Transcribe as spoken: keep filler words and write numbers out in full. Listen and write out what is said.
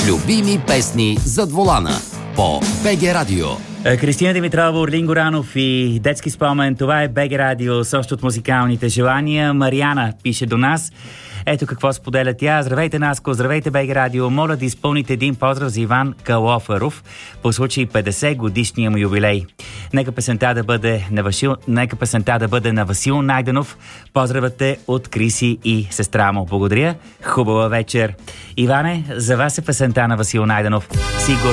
Любими песни зад волана по БГ Радио. Кристина Димитрова, Орлин Горанов и Детски спомен. Това е БГ Радио, също от музикалните желания. Мариана пише до нас. Ето какво споделя тя. Здравейте, Наско, здравейте, БГ Радио. Моля да изпълните един поздрав за Иван Калоферов по случай петдесет годишния му юбилей. Нека песента да бъде на Васил, нека песента да бъде на Васил Найденов. Поздравът е от Криси и сестра му. Благодаря. Хубава вечер. Иване, за вас е песента на Васил Найденов. Сигурно